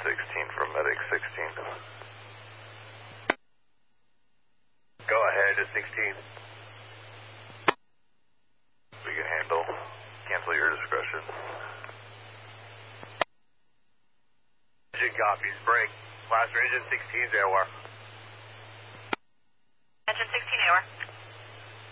16 from Medic 16. Go ahead at 16. We can handle. Cancel your discretion. Engine copies. Break. Last engine 16's AOR. Engine 16 AOR.